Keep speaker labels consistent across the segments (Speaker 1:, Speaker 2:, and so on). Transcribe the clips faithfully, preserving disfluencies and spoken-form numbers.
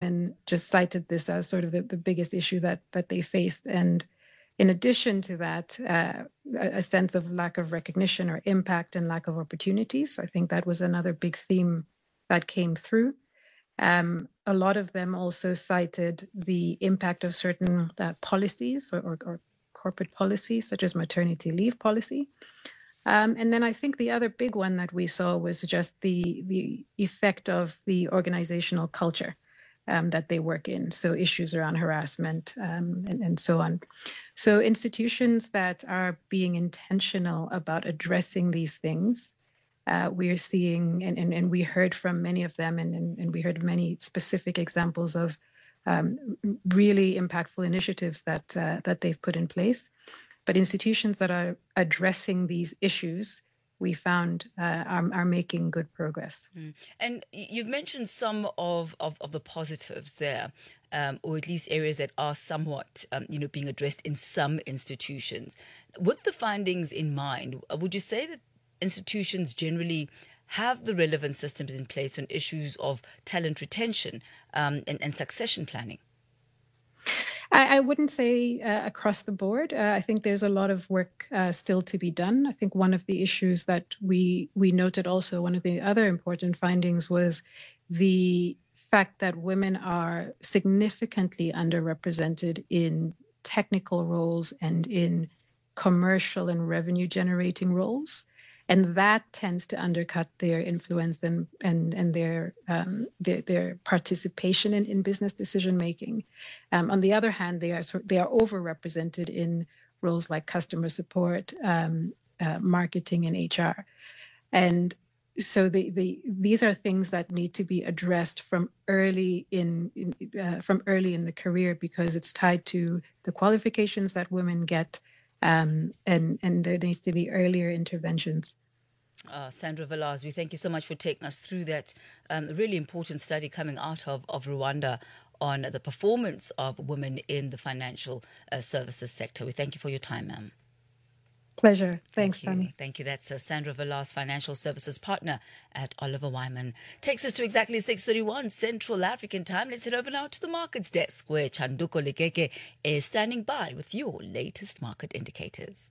Speaker 1: women just cited this as sort of the, the biggest issue that that they faced. And in addition to that, uh, a sense of lack of recognition or impact and lack of opportunities. I think that was another big theme that came through. Um, a lot of them also cited the impact of certain uh, policies or, or, or corporate policies, such as maternity leave policy. Um, and then I think the other big one that we saw was just the, the effect of the organizational culture Um, that they work in, so issues around harassment um, and, and so on. So institutions that are being intentional about addressing these things, uh, we are seeing, and, and, and we heard from many of them, and, and, and we heard many specific examples of um, really impactful initiatives that uh, that they've put in place. But institutions that are addressing these issues, we found uh, are, are making good progress.
Speaker 2: Mm. And you've mentioned some of, of, of the positives there, um, or at least areas that are somewhat, um, you know, being addressed in some institutions. With the findings in mind, would you say that institutions generally have the relevant systems in place on issues of talent retention um, and, and succession planning?
Speaker 1: I, I wouldn't say uh, across the board. Uh, I think there's a lot of work uh, still to be done. I think one of the issues that we we noted also, one of the other important findings was the fact that women are significantly underrepresented in technical roles and in commercial and revenue generating roles. And that tends to undercut their influence and and and their um, their, their participation in, in business decision making. Um, on the other hand, they are they are overrepresented in roles like customer support, um, uh, marketing, and H R. And so the, the these are things that need to be addressed from early in, in uh, from early in the career, because it's tied to the qualifications that women get. Um, and, and there needs to be earlier interventions.
Speaker 2: Uh, Sandra Vilars, we thank you so much for taking us through that um, really important study coming out of, of Rwanda on the performance of women in the financial uh, services sector. We thank you for your time, ma'am.
Speaker 1: Pleasure. Thanks,
Speaker 2: Thank you.
Speaker 1: Tony.
Speaker 2: Thank you. That's uh, Sandra Vilars, financial services partner at Oliver Wyman. Takes us to exactly six thirty-one Central African time. Let's head over now to the markets desk, where Chanduko Ligege is standing by with your latest market indicators.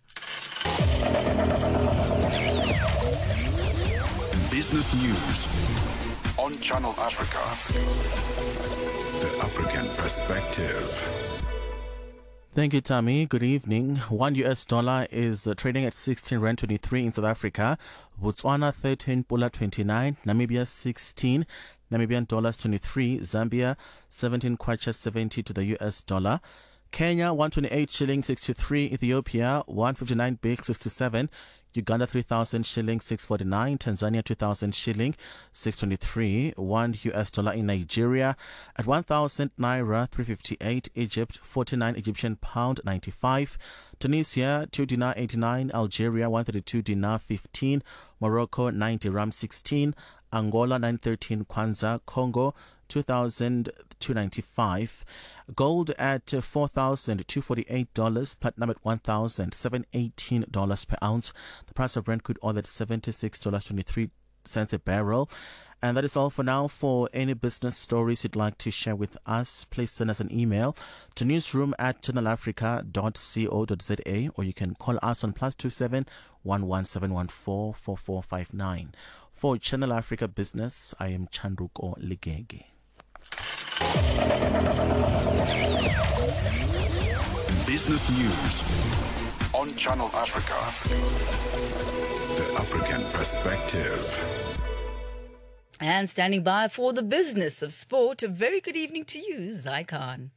Speaker 3: Business news on Channel Africa. The African perspective.
Speaker 4: Thank you, Tammy. Good evening. One U S dollar is uh, trading at sixteen rand twenty-three in South Africa. Botswana thirteen pula twenty-nine. Namibia sixteen. Namibian dollars twenty-three. Zambia seventeen kwacha seventy to the U S dollar. Kenya one twenty-eight shilling sixty-three. Ethiopia one fifty-nine big sixty-seven. Uganda three thousand shilling six forty-nine. Tanzania two thousand shilling six twenty-three. One U S dollar in Nigeria at one thousand naira three fifty-eight. Egypt forty-nine Egyptian pound ninety-five. Tunisia two dinar eighty-nine. Algeria one thirty-two dinar fifteen. Morocco ninety rand sixteen. Angola nine thirteen kwanza. Congo two thousand two hundred ninety-five. Gold at four thousand two hundred forty-eight dollars. Platinum at one thousand seven hundred eighteen dollars per ounce. The price of Brent crude oil at seventy-six dollars and twenty-three cents a barrel. And that is all for now. For any business stories you'd like to share with us, please send us an email to newsroom at channel africa dot co dot za, or you can call us on plus two seven one one seven one four four four five nine. For Channel Africa Business, I am Chanduko Ligege.
Speaker 3: Business news on Channel Africa. The African perspective.
Speaker 2: And standing by for the business of sport, a very good evening to you, Zai Khan.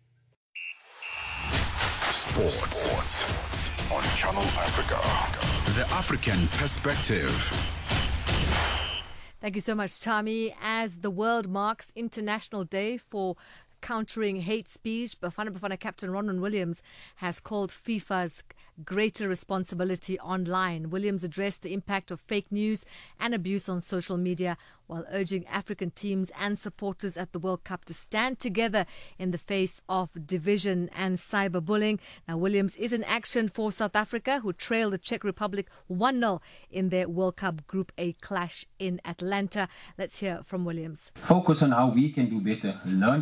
Speaker 3: Sports. Sports on Channel Africa. The African perspective.
Speaker 5: Thank you so much, Tami. As the world marks International Day for Countering Hate Speech, Bafana Bafana captain Ronwen Williams has called FIFA's greater responsibility online. Williams addressed the impact of fake news and abuse on social media while urging African teams and supporters at the World Cup to stand together in the face of division and cyberbullying. Now, Williams is in action for South Africa, who trailed the Czech Republic one nil in their World Cup Group A clash in Atlanta. Let's hear from Williams.
Speaker 6: Focus on how we can do better. Learn